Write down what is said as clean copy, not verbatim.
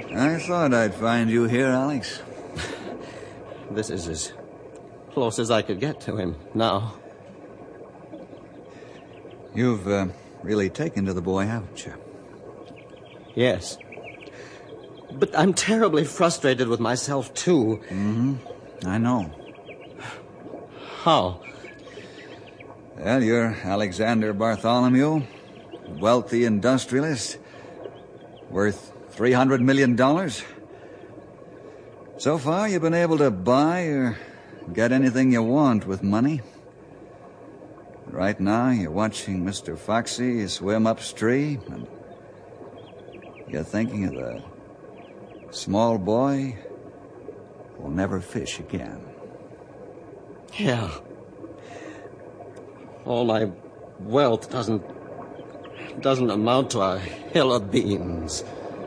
I thought I'd find you here, Alex. This is as close as I could get to him now. You've really taken to the boy, haven't you? Yes. But I'm terribly frustrated with myself, too. Mm-hmm. I know. How? Well, you're Alexander Bartholomew, wealthy industrialist, worth $300 million. So far, you've been able to buy or get anything you want with money. Right now, you're watching Mr. Foxy swim upstream, and you're thinking of the small boy who'll never fish again. Yeah. All my wealth doesn't amount to a hill of beans.